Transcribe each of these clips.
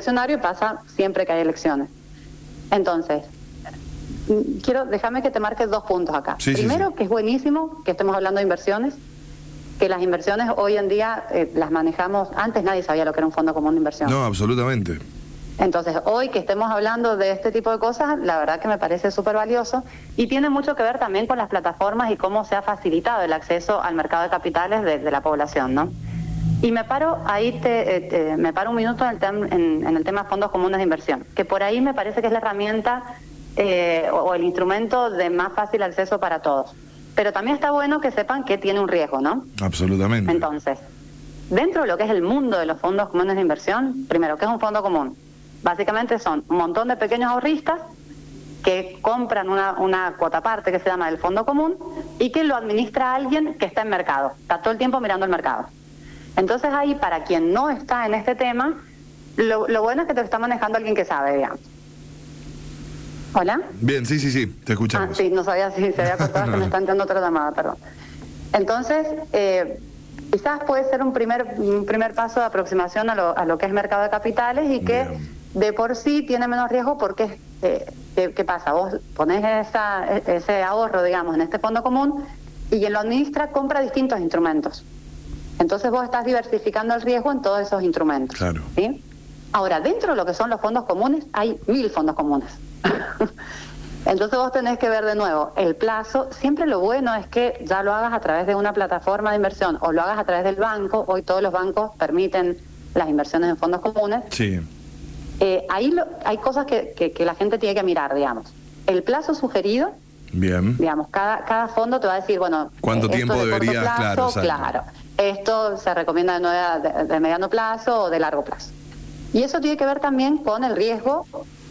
inflacionario y pasa siempre que hay elecciones. Entonces, déjame que te marque 2 puntos acá. Primero, que es buenísimo que estemos hablando de inversiones, que las inversiones hoy en día las manejamos. Antes nadie sabía lo que era un fondo común de inversión. No, absolutamente. Entonces, hoy que estemos hablando de este tipo de cosas, la verdad que me parece súper valioso y tiene mucho que ver también con las plataformas y cómo se ha facilitado el acceso al mercado de capitales de la población, ¿no? Y me paro ahí, me paro un minuto en el tema fondos comunes de inversión, que por ahí me parece que es la herramienta o el instrumento de más fácil acceso para todos. Pero también está bueno que sepan que tiene un riesgo, ¿no? Absolutamente. Entonces, dentro de lo que es el mundo de los fondos comunes de inversión, primero, ¿qué es un fondo común? Básicamente son un montón de pequeños ahorristas que compran una cuota parte que se llama el fondo común y que lo administra alguien que está en mercado, está todo el tiempo mirando el mercado. Entonces ahí, para quien no está en este tema, lo bueno es que te lo está manejando alguien que sabe, digamos. ¿Hola? Bien, sí, te escuchamos. Sí, no sabía si se había cortado, que me está entrando otra llamada, perdón. Entonces, quizás puede ser un primer paso de aproximación a lo que es mercado de capitales y que de por sí tiene menos riesgo porque, ¿qué pasa? Vos ponés ese ahorro, digamos, en este fondo común y quien lo administra compra distintos instrumentos. Entonces vos estás diversificando el riesgo en todos esos instrumentos. Claro. ¿Sí? Ahora, dentro de lo que son los fondos comunes, hay 1000 fondos comunes. Entonces vos tenés que ver de nuevo el plazo. Siempre lo bueno es que ya lo hagas a través de una plataforma de inversión o lo hagas a través del banco. Hoy todos los bancos permiten las inversiones en fondos comunes. Sí. Ahí hay cosas que la gente tiene que mirar, digamos. El plazo sugerido, bien, digamos, cada fondo te va a decir, bueno, ¿cuánto tiempo debería? Claro. Esto se recomienda de mediano plazo o de largo plazo. Y eso tiene que ver también con el riesgo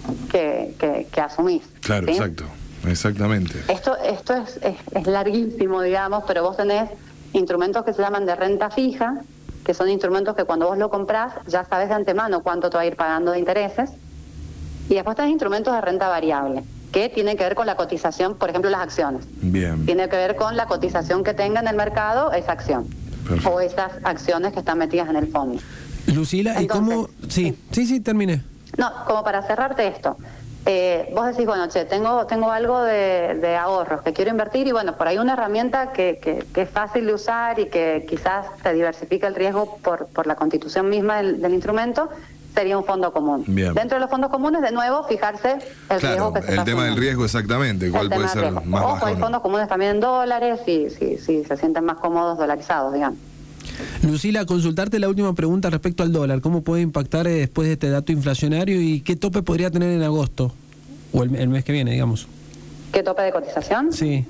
que asumís. Claro, ¿sí? Exactamente. Esto es larguísimo, digamos, pero vos tenés instrumentos que se llaman de renta fija, que son instrumentos que cuando vos lo comprás ya sabes de antemano cuánto te va a ir pagando de intereses. Y después tenés instrumentos de renta variable, que tienen que ver con la cotización, por ejemplo, las acciones. Bien. Tiene que ver con la cotización que tenga en el mercado esa acción. Perfecto. O esas acciones que están metidas en el fondo. Lucila, ¿y cómo? Sí, terminé. No, como para cerrarte esto, vos decís, bueno, tengo algo de ahorros que quiero invertir y bueno, por ahí una herramienta que es fácil de usar y que quizás te diversifica el riesgo por la constitución misma del instrumento, sería un fondo común. Bien. Dentro de los fondos comunes, de nuevo, fijarse el riesgo que se está el tema del riesgo, exactamente, cuál puede ser más bajo. Ojo, hay fondos comunes también en dólares y se sienten más cómodos dolarizados, digamos. Lucila, consultarte la última pregunta respecto al dólar. ¿Cómo puede impactar después de este dato inflacionario y qué tope podría tener en agosto? O el mes que viene, digamos. ¿Qué tope de cotización? Sí.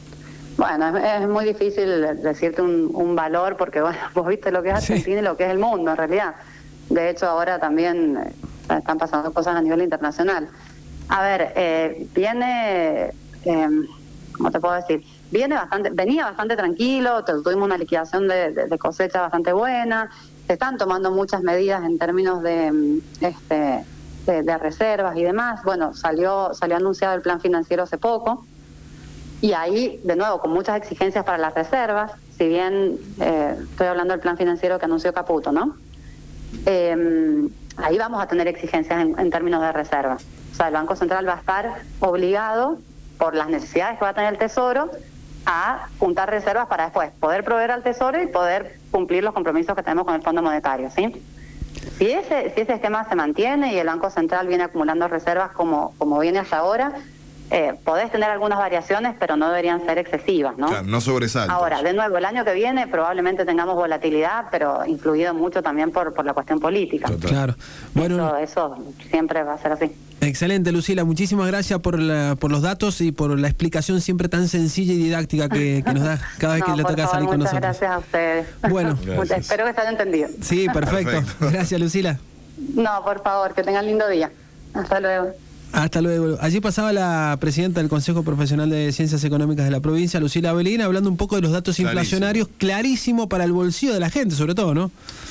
Bueno, es muy difícil decirte un valor porque, bueno, vos viste lo que es Argentina y lo que es el mundo, en realidad. De hecho, ahora también están pasando cosas a nivel internacional. A ver, viene, ¿cómo te puedo decir? Venía bastante tranquilo, tuvimos una liquidación de cosecha bastante buena, se están tomando muchas medidas en términos de reservas y demás. Bueno, salió anunciado el plan financiero hace poco, y ahí, de nuevo, con muchas exigencias para las reservas, si bien estoy hablando del plan financiero que anunció Caputo, ¿no? Ahí vamos a tener exigencias en términos de reservas. O sea, el Banco Central va a estar obligado, por las necesidades que va a tener el Tesoro, a juntar reservas para después poder proveer al Tesoro y poder cumplir los compromisos que tenemos con el Fondo Monetario, ¿sí? Si ese esquema se mantiene y el Banco Central viene acumulando reservas como viene hasta ahora, podés tener algunas variaciones, pero no deberían ser excesivas, ¿no? Claro, no sobresaltos. Ahora, de nuevo, el año que viene probablemente tengamos volatilidad, pero influido mucho también por la cuestión política. Total. Claro. Bueno, eso siempre va a ser así. Excelente, Lucila. Muchísimas gracias por los datos y por la explicación siempre tan sencilla y didáctica que nos da cada vez que le toca salir con nosotros. Muchas gracias a ustedes. Bueno. Espero que se haya entendido. Sí, perfecto. Gracias, Lucila. No, por favor, que tengan lindo día. Hasta luego. Hasta luego. Allí pasaba la presidenta del Consejo Profesional de Ciencias Económicas de la provincia, Lucila Avelina, hablando un poco de los datos inflacionarios, clarísimo para el bolsillo de la gente, sobre todo, ¿no?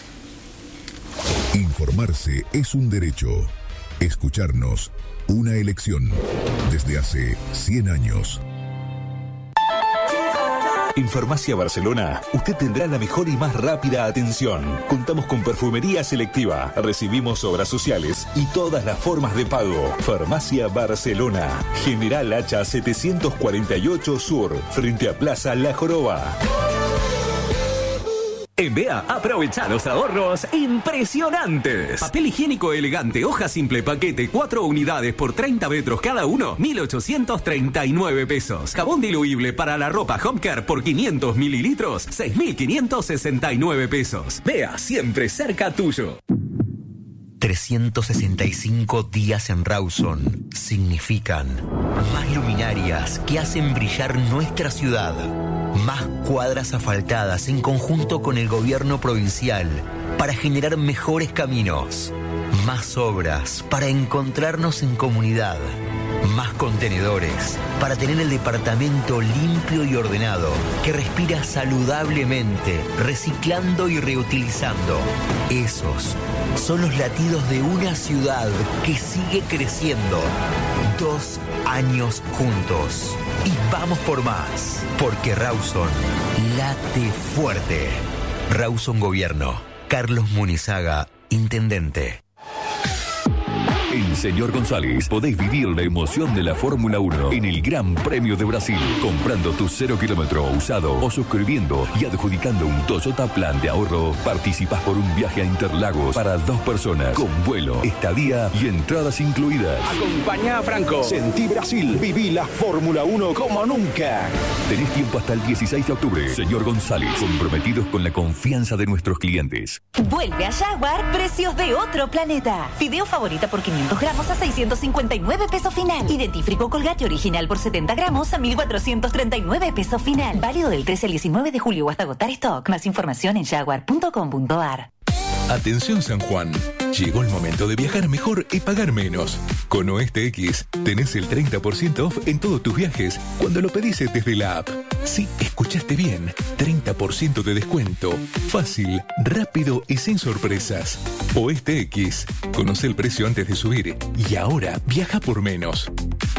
Informarse es un derecho. Escucharnos, una elección. Desde hace 100 años. En Farmacia Barcelona, usted tendrá la mejor y más rápida atención. Contamos con perfumería selectiva, recibimos obras sociales y todas las formas de pago. Farmacia Barcelona, General Hacha 748 Sur, frente a Plaza La Joroba. En BEA, aprovecha los ahorros impresionantes. Papel higiénico elegante, hoja simple, paquete, 4 unidades por 30 metros cada uno, 1.839 pesos. Jabón diluible para la ropa Home Care por 500 mililitros, 6.569 pesos. BEA, siempre cerca tuyo. 365 días en Rawson significan más luminarias que hacen brillar nuestra ciudad, más cuadras asfaltadas en conjunto con el gobierno provincial para generar mejores caminos, más obras para encontrarnos en comunidad, más contenedores para tener el departamento limpio y ordenado, que respira saludablemente, reciclando y reutilizando. Esos son los latidos de una ciudad que sigue creciendo. 2 años juntos. Y vamos por más, porque Rawson late fuerte. Rawson Gobierno. Carlos Munizaga, Intendente. En Señor González podéis vivir la emoción de la Fórmula 1 en el Gran Premio de Brasil, comprando tu 0 kilómetro usado o suscribiendo y adjudicando un Toyota Plan de ahorro. Participas por un viaje a Interlagos para 2 personas, con vuelo, estadía y entradas incluidas. Acompañá a Franco. Sentí Brasil. Viví la Fórmula 1 como nunca. Tenés tiempo hasta el 16 de octubre. Señor González, comprometidos con la confianza de nuestros clientes. Vuelve a Jaguar, precios de otro planeta. Fideo favorita por 500 gramos a 659 pesos final. Y dentífrico Colgate original por 70 gramos a 1.439 pesos final. Válido del 13 al 19 de julio o hasta agotar stock. Más información en jaguar.com.ar. Atención San Juan, llegó el momento de viajar mejor y pagar menos. Con Oeste X tenés el 30% off en todos tus viajes cuando lo pedís desde la app. Sí, escuchaste bien, 30% de descuento, fácil, rápido y sin sorpresas. Oeste X, conoce el precio antes de subir y ahora viaja por menos.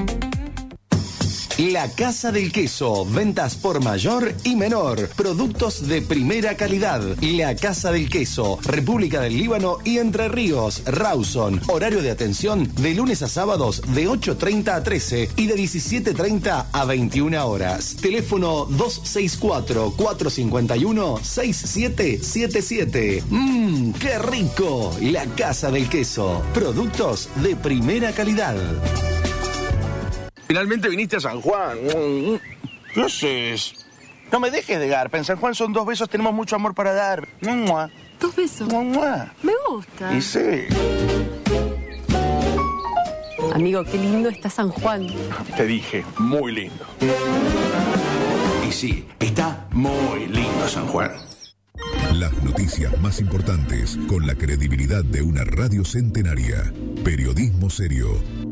La Casa del Queso, ventas por mayor y menor, productos de primera calidad. La Casa del Queso, República del Líbano y Entre Ríos, Rawson. Horario de atención de lunes a sábados de 8:30 a 13 y de 17:30 a 21 horas. Teléfono 264-451-6777. ¡Qué rico! La Casa del Queso, productos de primera calidad. Finalmente viniste a San Juan. ¿Qué haces? No me dejes de garpa. En San Juan son 2 besos, tenemos mucho amor para dar. 2 besos. Me gusta. Y sí. Amigo, qué lindo está San Juan. Te dije, muy lindo. Y sí, está muy lindo San Juan. Las noticias más importantes con la credibilidad de una radio centenaria. Periodismo serio.